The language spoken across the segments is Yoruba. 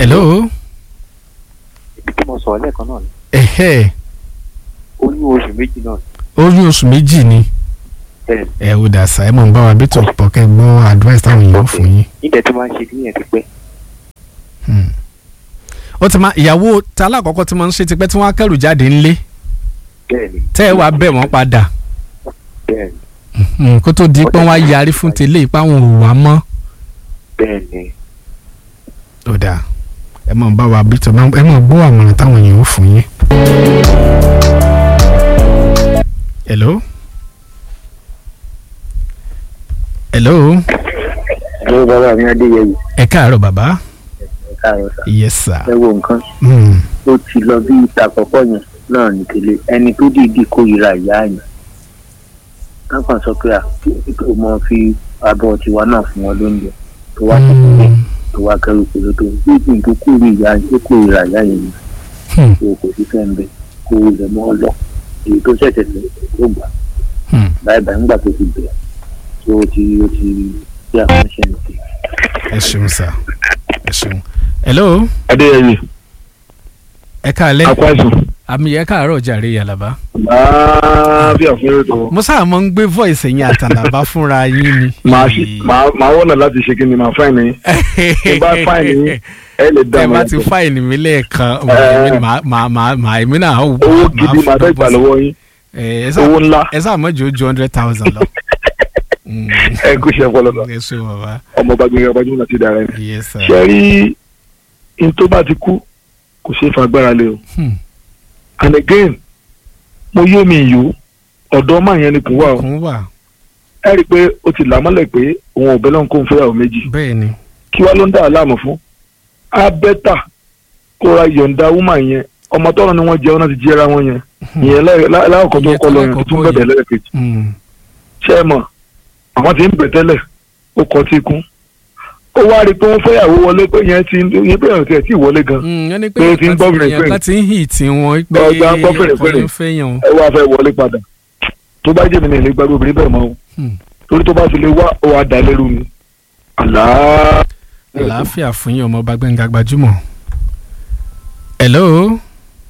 hello. ibi tí mo sọ lẹ́ẹ̀kan náà ni. oyún oṣù méjì náà. oyún oṣù méjì ni. ẹ ò dà sá ẹ mọ̀ ń bá wa bí tó pọ̀ kẹ́ gbọ́ advice táwọn èèyàn fún yín. níbẹ̀ tí wọ́n á ṣe kí yẹn ti pẹ́. ó ti máa ìyàwó ta alákọ̀ọ́kọ́ tí wọ́n ń ṣe tipẹ́ tí wọ́n á kẹ́rù jáde ńlé. bẹ́ẹ̀ni. tẹ́ ẹ wá bẹ̀ wọ́n padà. bẹ́ẹ̀ni. kó tó di pé wọ́n á yarí fún tẹ́lẹ̀ ipá wọn ò wá mọ́. bẹ́ẹ̀ni. ó dà ẹ mọ̀ ń bá wa bí tó ẹ mọ̀ gbọ́ àmọ̀ràn táwọn èèyàn fún yín. hello. hello. hello bàbá mi Adéyẹyè. ẹ káàárọ̀ bàbá. ẹ káàárọ̀ sà. yes sir. ẹ wo nǹkan. ó ti lọ bí ìta àkọ́kọ́ yẹn náà ní tẹ́lẹ̀ ẹni tó dìídì kórìíra ìyá yẹn. wọ́n kàn sọ pé àkókò mọ́ fi abọ́ tiwa náà fún wọn lóúnjẹ tó wá tẹ̀lé tó wá kẹ́rù pẹ̀lú tó gbígbìn tó kórìíra ìyá yẹn ni. kò sí fẹ́ ń bẹ kó lè mọ́ ọ lọ èyí tó ṣẹ̀ṣẹ̀ tó gbà. báyìí ńgbà tó ti bẹ̀rẹ̀ tó ti bí àwọn ṣe ń tè. ẹ ṣeun sá ẹ ṣeun. hello. Adéyẹyè. ẹ káalẹ́. akwáṣù. àmì ẹ káàárọ̀ jàre yàlàbá. bí àfihàn tó. mo sáà mọ̀ ń gbé voice ẹ̀yìn àtàlàbá fúnra yín ni. màá wọ̀nà láti ṣe kí ni màá fáìní yín. tí bá fáìní yín ẹ lè dá ẹ bá ti fáìní mi lẹ́ẹ̀kan èmi náà ó owó gidi màá fẹ́ gbà lọ́wọ́ yín. owó ńlá. ẹ sáà mọ̀ jù 100,000 lọ. ẹ kú ṣe ọpọlọpọ. ẹ ṣe bàbá. ọmọ bá gbé ọba jùlọ ti dára ẹ. yes sir. ṣe rí n tó bá ti kú kò ṣeé fagbára lé o. and again mo yé mi yó ọ̀dọ́ máa yẹn ni kùn wá o. kùn wá. ẹ rí i pé o ti là mọ́lẹ̀ pé òun ò bẹ́lẹ̀ kó ń fẹ́yàwó méjì. bẹ́ẹ̀ni. kí wá ló ń dà á láàmú fún. á bẹ́tà kó ra yọ̀ǹda wúmà yẹn ọmọ tọrọ ni wọ́n jẹ́ ọ́nà ti jẹ́ra wọn yẹn. ìyẹn láwọ̀kọ́ tó kọ́ lọ yẹn tó tún bẹ̀bẹ̀ lẹ́ẹ̀kejì. ṣé ẹ mọ̀ àwọn tí ń bẹ̀ tẹ́lẹ̀ ó kọ́ tí kún. ó wá rí i pé wọ́n fẹ́yàwó wọlé pé yẹn pé yẹn ti wọlé gan. pé ó ti ń gbọ́ fèrèfèrè. ọ̀gá ti ń hì tí wọ́n pé ọkọ̀ ń fẹ́yàn. ẹ wá fẹ́ wọlé padà. tó bá jẹ́ mi ní ilé gbàgbé obìnrin bẹ́ẹ̀ mọ́ o. torí tó bá fi lè wá ó wá dá lérú mi. àlàáfíà fún yín ọmọ ọba Gbẹ́ngà Gbajúmọ̀. hello.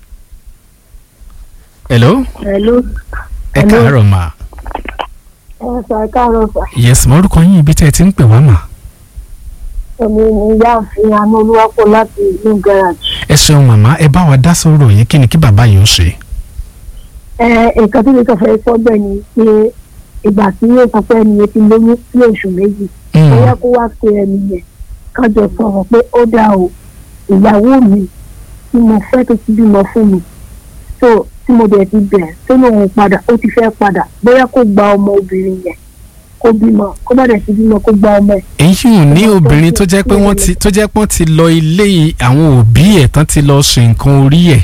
hello. hello. ẹ káàárọ̀ mà. ẹ sà káàárọ̀ sà. yes mo orúkọ yín ibi tẹ́ ẹ ti ń pè wá mà. èmi ni ìyá àfihàn Olúwapọ̀ láti ìlú garage. ẹ ṣeun màmá ẹ bá wa dá sọ̀rọ̀ yìí kí ni kí bàbá yìí ó ṣe. nǹkan tí mi kàn fẹ́ sọ bẹ́ẹ̀ ni pé ìgbà tí yóò sọ pé ẹni yẹn ti lóyún sí oṣù méjì ó yẹ kó wá pé ẹni yẹn kájọ sọ̀rọ̀ pé ó dá o ìyàwó mi tí mo fẹ́ tó ti bímọ fún mi so tí mo dẹ̀ ti bẹ̀rẹ̀ tó lóun padà ó ti fẹ́ padà bóyá kó gba ọmọ obìnrin yẹn kó bímọ kó bá dẹ̀ ti bímọ kó gba ọmọ ẹ̀. èyí ò ní obìnrin tó jẹ́ pé wọ́n ti lọ ilé àwọn òbí ẹ̀ tán ti lọ ṣe nǹkan orí ẹ̀.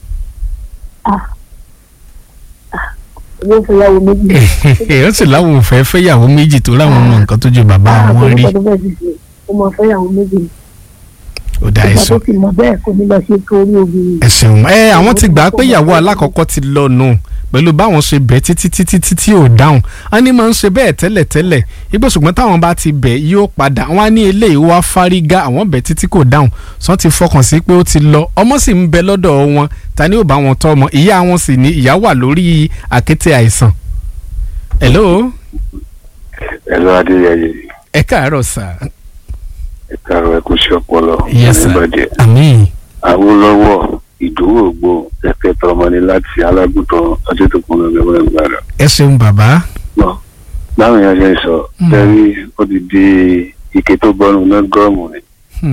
yóò fẹ́yàwó méjì. ó sì láwọn ò fẹ́ fẹ́yàwó méjì tó láwọn ọmọ nǹkan tó ju bàbá wọn rí. ó mọ fẹ́yàwó méjì. ó dá ẹ sọ. ìgbà tó ti mọ bẹ́ẹ̀ kò ní lọ ṣe torí obìnrin. ẹ ṣeun àwọn ti gbà pé ìyàwó alákọ̀ọ́kọ́ ti lọ nù pẹ̀lú báwọn ṣe bẹ̀ títí tí ò dáhùn á ní máa ń ṣe bẹ́ẹ̀ tẹ́lẹ̀ igbó ṣùgbọ́n táwọn bá ti bẹ̀ yóò padà wọn á ní eléyìí wá fárígá àwọn bẹ̀ títí kò dáhùn sọ́n ti fọkàn sí pé ó ti lọ ọmọ sì ń bẹ lọ́dọ̀ wọn ta ni ó bá wọn tọ́ ọmọ ìyá wọn sì ní ìyá wà lórí àkété àìsàn. hello. hello Adéyẹyè. ẹ káàárọ̀ sà. ẹ káàárọ̀ ẹ kú sí ọpọlọ. yes sir. àmín. Awólọ́wọ̀ Ìdòwú Ògbó ẹ̀kẹ́ tọmọni láti alágùntàn ọjọ́ tó kún lọ́gbẹ́ wọn gbàdá. ẹ ṣeun bàbá. báwo ni a ṣe ń sọ lẹ́rí ó ti di ike tó bọ́nu náà gọ́ọ̀mù ni.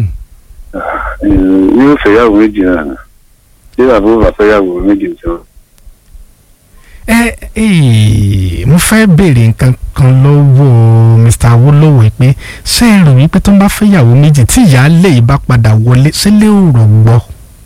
yóò fẹ́yàwó méjì náà nà tí bàbá bá fẹ́yàwó méjì tí wọn. mo fẹ́ béèrè nǹkan kan lọ́wọ́ Mr. Awólọ́wọ̀ pé ṣé ẹ rò wípé tó ń bá fẹ́yàwó méjì tí ìyáálé yìí bá padà wọlé ṣé lè rò gbọ́.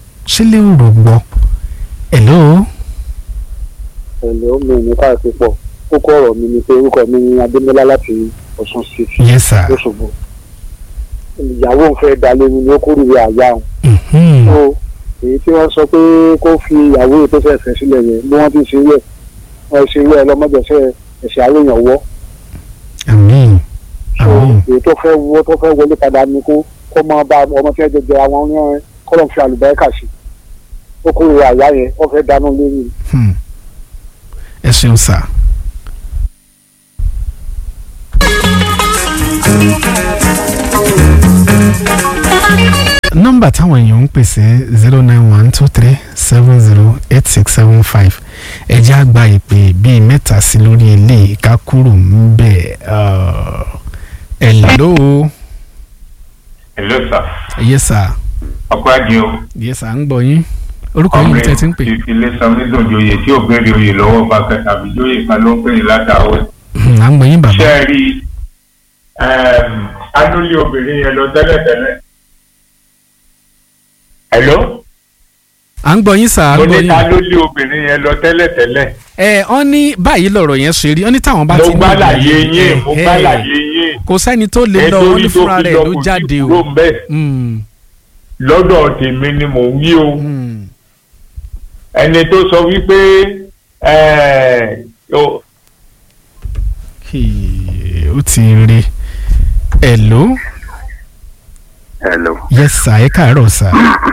hello. hello mi ní káàkiri pọ̀ kókó ọ̀rọ̀ mi ni pé orúkọ mi ni Adémọ́lá láti Ọ̀ṣun State. yes sir. lọ́sọ̀gbọ̀ ìyàwó ń fẹ́ dalẹ̀ mi ni ó kórìíra àyà òun. so èyí tí wọ́n sọ pé kó fi ìyàwó tó fẹ́ fẹ́ sílẹ̀ yẹn bí wọ́n ti ṣe wẹ̀ wọ́n ṣe wẹ̀ lọ́mọdéṣẹ́ ẹ̀ṣẹ̀ àwọn èèyàn wọ́. àmín. so èyí tó fẹ́ wọlé padà ni kó kó mọ bá ọmọ tí wọ́n jẹ jẹ àwọn ní kọ́lọ̀ fi àlùbáríkà sí ó kúrò àyà yẹn wọ́n fẹ́ dáná lórí. ẹ ṣeun sá. nọ́mbà táwọn èèyàn ń pèsè 09123708675 ẹjẹ́ àgbà ìpè bíi mẹ́ta sí lórí ilé ìka kúrò ń bẹ̀. hello. hello sir. yes sir. ọkọ ajé o. yes sir ń gbọ́ yín orúkọ yín tẹ́ ti ń pè. ilé sanwó-ìdùn joyè tí ò béèrè oyè lọ́wọ́ bá kẹta àbí joyè kan ló ń pè ní látàwọ̀. à ń gbọ́ yín bàbá. ṣé ẹ rí anúlé obìnrin yẹn lọ tẹ́lẹ̀tẹ́lẹ̀. hello. à ń gbọ́ yín sà á gbọ́ yín. mo ní anúlé obìnrin yẹn lọ tẹ́lẹ̀tẹ́lẹ̀. wọ́n ní báyìí lọ̀rọ̀ yẹn ṣe rí wọ́n ní táwọn bá ti mo gbàlàyé yín mo gbàlàyé yín. kò sẹ́ni tó lè lọ wọ́n ní fúnra rẹ̀ ló jáde o. lọ́dọ̀ tèmi ni mò ń wí o. ẹni tó sọ wípé ó ti rí. hello. hello. yes sir ẹ káàárọ̀ sir.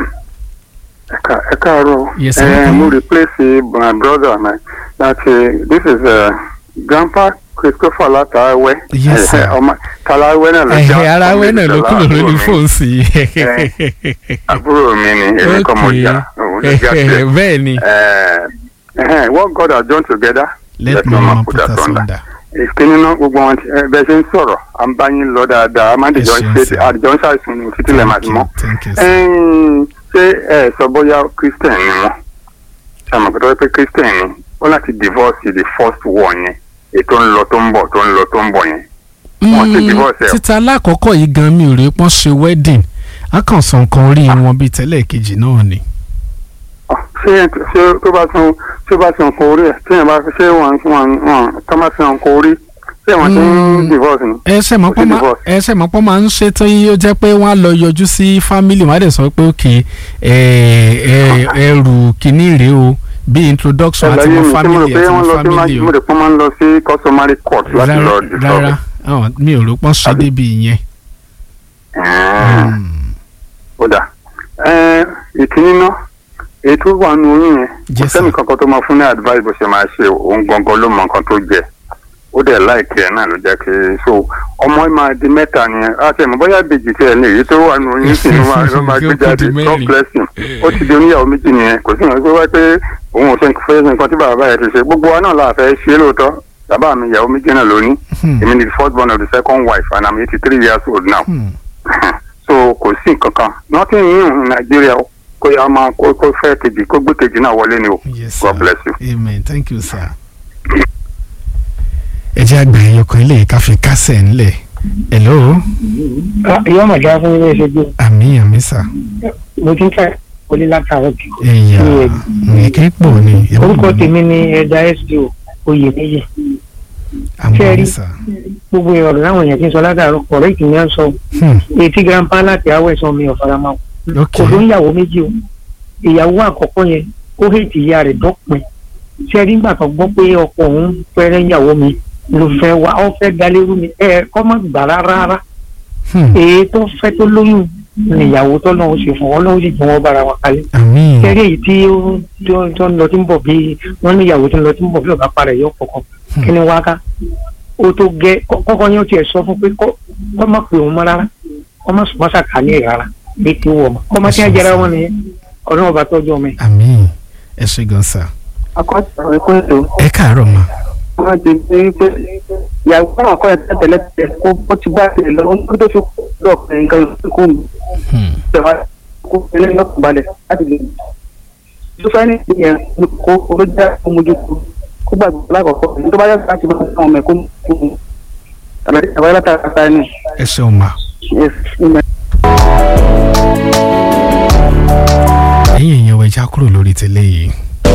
ẹ káàárọ̀. yes sir. mo replace my brother na that this is grandpa Christopher Latawe. yes sir. Talawe náà ló já. Arawe náà ló kúrò lórí fóònù sí. àbúrò mi ni èmi kọ́ mo jà. bẹ́ẹ̀ ni. what God has done together. let no man put us under. ìkíni náà gbogbo wọn bẹ́ẹ̀ ṣe ń sọ̀rọ̀ à ń bá yín lọ dáadáa a máa ń dìjọ ṣe àdìjọ ń ṣàìsùn ní títí lẹ́ẹ̀ máa ti mọ́. ṣé ẹ sọ bóyá Christian ni wọ́n ṣàmùkútọ́ pé Christian ni wọ́n láti divorce the first one yẹn ètò ń lọ tó ń bọ̀ yẹn. wọ́n ti divorce ẹ̀. títa alákọ̀ọ́kọ́ yìí gan mi ò rí pọ́n ṣe wedding a kàn sọ nǹkan orí wọn bíi tẹ́lẹ̀ kejì náà ni. ṣé tó bá san nǹkan orí ẹ̀ tí yẹn bá ṣé wọ́n tó bá san nǹkan orí ṣé wọ́n ti ń divorce ni. ẹsẹ̀ mọ́pọ́ máa ń ṣe tó yí ó jẹ́ pé wọ́n á lọ yọjú sí family wọ́n á dẹ̀ sọ pé òkè ẹrù kìíní rèé o bí introduction àti wọn family àti wọn family o. mo rò pé wọ́n máa ń lọ sí customary court láti lọ dissolve. rárá mi ò rò pọ́n ṣe débi ìyẹn. ó dà ìkíní náà ètò wà nù oyún yẹn kò sẹ́ni kankan tó máa fún ní advice bó ṣe máa ṣe òun gangan ló mọ nǹkan tó jẹ ó dẹ̀ láìkẹ́ ẹ̀ náà ló jẹ́ kí so ọmọ ẹ̀ máa di mẹ́ta nìyẹn àti ẹ̀mọ́ bóyá bèjì tí ẹ̀ ní èyí tó wà nù oyún sí ni wọ́n máa gbé jáde God bless him ó ti di oníyàwó méjì nìyẹn kò sí ìrànlọ́wọ́ pé wá pé òun ò fẹ́ nǹkan tí bàbá yẹn ti ṣe gbogbo wa náà la fẹ́ ṣe lóòótọ́ bàbá mi ìyàwó méjì náà lóní èmi ni the first born of the second wife and I'm 83 years old now so kò sí nǹkan kan nothing new in Nigeria kó yà máa kó fẹ́ kejì kó gbé kejì náà wọlé ni o. God bless you. amen thank you sir. ẹ jẹ́ àgbà ẹ̀yọkàn ilé ká fi kásẹ̀ ńlẹ̀. hello. ìyá màjá fún ilé ìṣègùn. àmì sà. mo ti ń fẹ́ wọlé látàrọ̀ jù. ẹ̀yà ẹ̀kẹ́ pọ̀ ni. orúkọ tèmi ni ẹ̀dá sdo Oyèníyì. àmì sà. gbogbo ọ̀rọ̀ láwọn èèyàn ti ń sọ látàrọ̀ ọ̀rẹ́ ìkìyàn sọ etí grandpa láti awẹ́ sọ mi ọ̀faramọ́ kò ló ń yàwó méjì o ìyàwó àkọ́kọ́ yẹn ó hètì ìyá rẹ̀ dọ́pin ṣé nígbà tó gbọ́ pé ọkọ òun fẹ́rẹ́ ìyàwó mi ló fẹ́ wá ó fẹ́ dalérú mi kọ́ má gbà rárá èyí tó fẹ́ tó lóyún níyàwó tó lọ́wọ́ ṣe fún wọn lọ́wọ́ sì jẹ́ wọ́n bára wọn kalẹ̀ kẹ́rẹ́ èyí tí ó ń lọ tí ń bọ̀ bí wọ́n ní ìyàwó tí ń lọ tí ń bọ̀ bí ọ̀gá parẹ̀ yọ kọ̀ọ̀kan kí ni wá ká ó tó gẹ́ kọ́kọ́ yẹn ó tiẹ̀ sọ fún pé kọ́ má pè òun mọ́ rárá kọ́ má sùn mọ́sà kà ní ìrara bí ti wọ̀ mọ́ kọ́ má tí wọ́n jẹ́ra wọn nìyẹn ọ̀rọ̀ ọba tọ́jú ọmọ yẹn. àmín ẹ ṣe gan sa. akọ́sọ̀rọ̀ ẹ̀kọ́ ètò. ẹ káàárọ̀ ma. wọ́n ti gbé pé ìyàwó náà kọ́ ẹ̀ tẹ́tẹ̀lẹ́tẹ̀ kó ti bá tilẹ̀ lọ ó tó fi kó ọkùnrin kan kó mi. ìjọba kó ilé lọ́kùn balẹ̀ láti lè. tó fẹ́ ní ìyẹn kó olójà ọmọdékù kó gbàgbọ́ lákọ̀ọ́kọ́ tó bá yàtọ̀ láti bá ọmọ ẹ̀ kó mú àbáyé látara ẹni. ẹ ṣeun ma. ẹ̀yin èèyàn wẹ̀ já kúrò lórí tẹ́lẹ̀ yìí.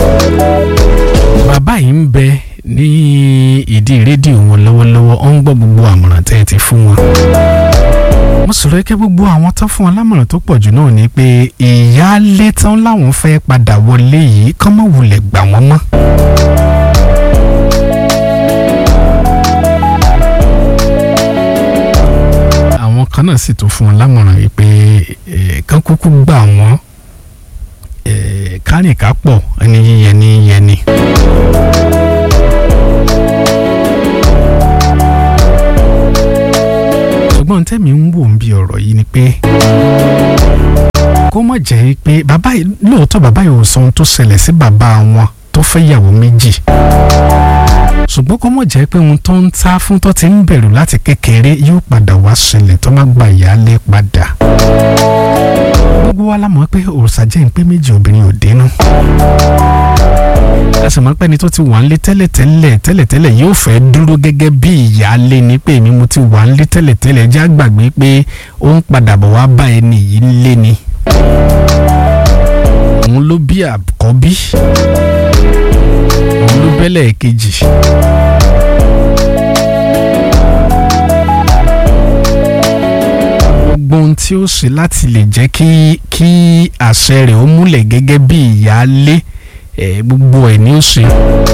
bàbá yìí ń bẹ ní ìdí rédíò wọn lọ́wọ́lọ́wọ́ ó ń gbọ́ gbogbo àmọ̀ràn tẹ́ ẹ ti fún wọn. mo sọ̀rọ̀ kẹ́ gbogbo àwọn tó fún wọn lámọ̀ràn tó pọ̀ jù náà ni pé ìyáálé tán láwọn fẹ́ padà wọlé yìí kán mọ̀ wulẹ̀ gbà wọ́n mọ́. kan náà sì tún fún wọn lámọ̀ràn yìí pé kán kúkú gbà wọ́n kárìn ká pọ̀ ẹni yíyẹn ní yẹn ni. ṣùgbọ́n tẹ́mi ń wò ń bí ọ̀rọ̀ yìí ni pé kó má jẹ́ pé bàbá yìí lóòótọ́ bàbá yìí ò sọ ohun tó ṣẹlẹ̀ sí bàbá wọn tó fẹ́ ìyàwó méjì ṣùgbọ́n kó má jẹ́ pé ohun tó ń ta fún tó ti ń bẹ̀rù láti kékeré yóò padà wá ṣẹlẹ̀ tó má gba ìyáálé padà. gbogbo wa la mọ̀ pé òrìṣà jẹ́ ń pé méjì obìnrin ò dénú. ẹsẹ̀ mọ́ pẹ́ni tó ti wà ń lé tẹ́lẹ̀tẹ́lẹ̀ yóò fẹ́ dúró gẹ́gẹ́ bí ìyáálé ní pé èmi mo ti wà ń lé tẹ́lẹ̀tẹ́lẹ̀ já gbàgbé pé ó ń padà bọ̀ wá bá ẹni yìí lé ni. òun ló bí àkọ́bí òun ló bẹ́lẹ̀ kejì. gbogbo ohun tí ó ṣe láti lè jẹ́ kí àṣẹ rẹ̀ ó múlẹ̀ gẹ́gẹ́ bí ìyáálé gbogbo ẹ̀ ni ó ṣe.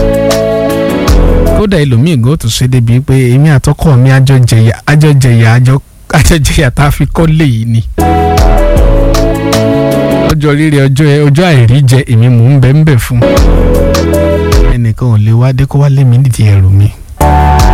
kódà ẹlòmíì gan tó ṣe débi pé èmi àtọkọ mi àjọjẹyà tá a fi kọ́ lè yìí ni. ọjọ́ rírẹ ọjọ́ àìrí jẹ èmi mò ń bẹ̀ fún. ẹnìkan ò lè wá dé kó wá lé mi nídìí ẹrù mi.